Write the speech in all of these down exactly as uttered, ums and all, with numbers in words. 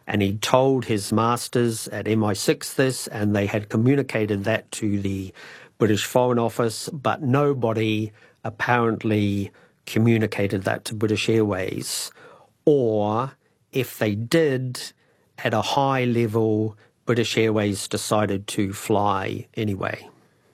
And he told his masters at M I six this, and they had communicated that to the British Foreign Office, but nobody apparently communicated that to British Airways. Or, if they did, at a high level, British Airways decided to fly anyway.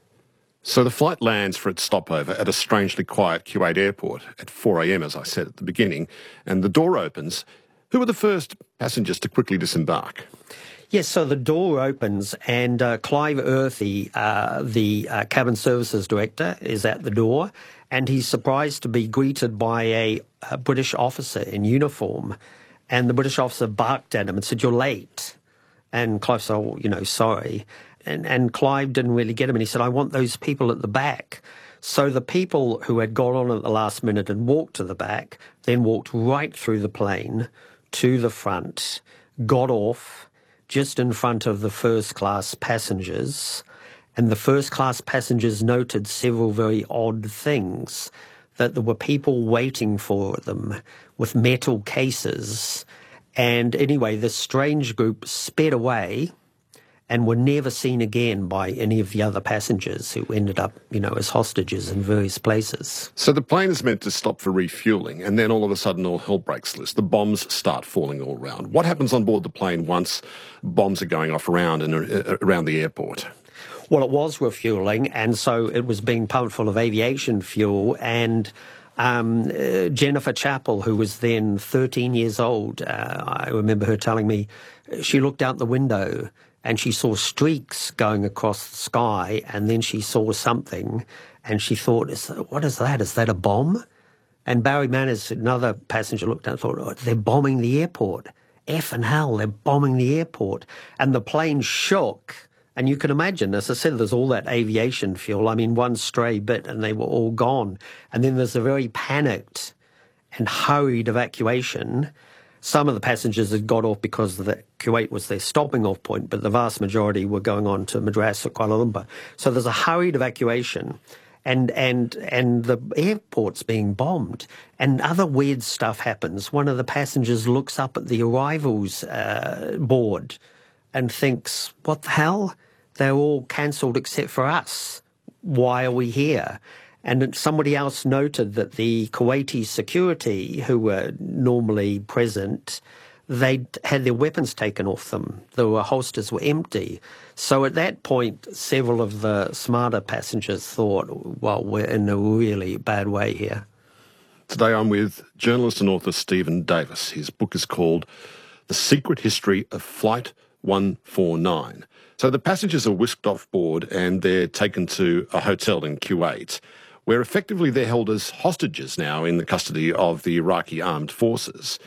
So the flight lands for its stopover at a strangely quiet Kuwait airport at four a.m, as I said at the beginning, and the door opens. Who were the first passengers to quickly disembark? Yes, so the door opens and uh, Clive Earthy, uh, the uh, cabin services director, is at the door, and he's surprised to be greeted by a, a British officer in uniform. And the British officer barked at him and said, "You're late." And Clive said, "Oh, you know, sorry." And, and Clive didn't really get him, and he said, "I want those people at the back." So the people who had got on at the last minute and walked to the back then walked right through the plane to the front, got off just in front of the first-class passengers, and the first-class passengers noted several very odd things, that there were people waiting for them with metal cases. And anyway, this strange group sped away and were never seen again by any of the other passengers who ended up, you know, as hostages in various places. So the plane is meant to stop for refuelling, and then all of a sudden all hell breaks loose. The bombs start falling all around. What happens on board the plane once bombs are going off around and uh, around the airport? Well, it was refuelling, and so it was being pumped full of aviation fuel, and um, uh, Jennifer Chappell, who was then thirteen years old, uh, I remember her telling me, she looked out the window and she saw streaks going across the sky, and then she saw something, and she thought, "Is that, what is that? Is that a bomb?" And Barry Manners, another passenger, looked down and thought, "Oh, they're bombing the airport. F and hell, they're bombing the airport." And the plane shook. And you can imagine, as I said, there's all that aviation fuel. I mean, one stray bit and they were all gone. And then there's a very panicked and hurried evacuation. Some of the passengers had got off because the Kuwait was their stopping off point, but the vast majority were going on to Madras or Kuala Lumpur. So there's a hurried evacuation, and and and the airport's being bombed, and other weird stuff happens. One of the passengers looks up at the arrivals uh, board and thinks, "What the hell? They're all cancelled except for us. Why are we here?" And somebody else noted that the Kuwaiti security, who were normally present, they'd had their weapons taken off them. The holsters were empty. So at that point, several of the smarter passengers thought, well, we're in a really bad way here. Today I'm with journalist and author Stephen Davis. His book is called The Secret History of Flight one forty-nine. So the passengers are whisked off board and they're taken to a hotel in Kuwait, where effectively they're held as hostages now in the custody of the Iraqi armed forces.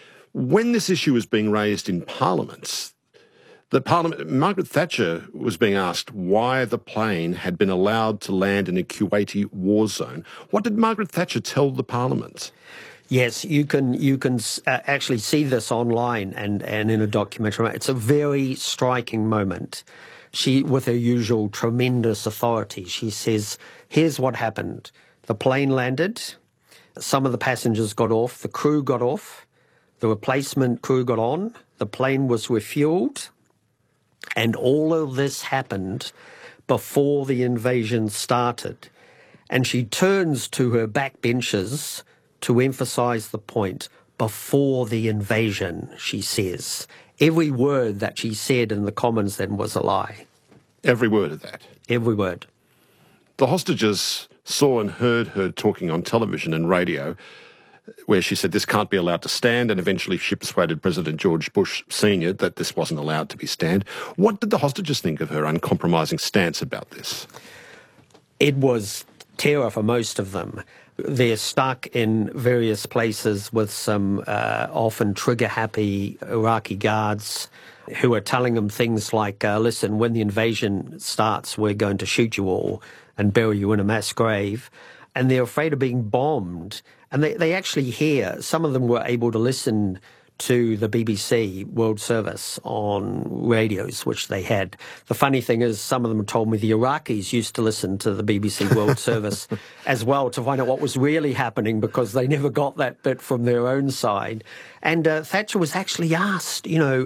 When this issue was being raised in Parliament, the Parliament, Margaret Thatcher was being asked why the plane had been allowed to land in a Kuwaiti war zone. What did Margaret Thatcher tell the Parliament? Yes, you can you can uh, actually see this online and, and in a documentary. It's a very striking moment. She, with her usual tremendous authority, she says, "Here's what happened. The plane landed, some of the passengers got off, the crew got off, the replacement crew got on, the plane was refueled, and all of this happened before the invasion started." And she turns to her backbenchers to emphasise the point, before the invasion, she says. Every word that she said in the Commons then was a lie. Every word of that? Every word. The hostages saw and heard her talking on television and radio, where she said this can't be allowed to stand, and eventually she persuaded President George Bush Senior that this wasn't allowed to be stand. What did the hostages think of her uncompromising stance about this? It was terror for most of them. They're stuck in various places with some uh, often trigger-happy Iraqi guards who are telling them things like, uh, listen, when the invasion starts, we're going to shoot you all and bury you in a mass grave. And they're afraid of being bombed. And they, they actually hear, some of them were able to listen to the B B C World Service on radios, which they had. The funny thing is, some of them told me the Iraqis used to listen to the B B C World Service as well to find out what was really happening, because they never got that bit from their own side. And uh, Thatcher was actually asked, you know,